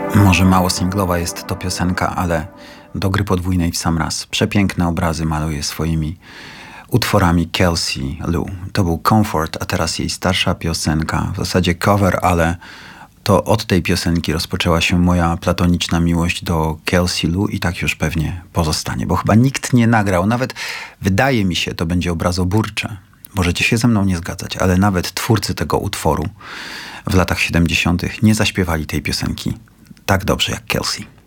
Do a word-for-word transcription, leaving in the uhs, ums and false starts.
Może mało singlowa jest to piosenka, ale do gry podwójnej w sam raz. Przepiękne obrazy maluje swoimi utworami Kelsey Lu. To był Comfort, a teraz jej starsza piosenka, w zasadzie cover, ale to od tej piosenki rozpoczęła się moja platoniczna miłość do Kelsey Lu i tak już pewnie pozostanie, bo chyba nikt nie nagrał, nawet wydaje mi się, to będzie obrazoburcze. Możecie się ze mną nie zgadzać, ale nawet twórcy tego utworu w latach siedemdziesiątych nie zaśpiewali tej piosenki tak dobrze jak Kelsey.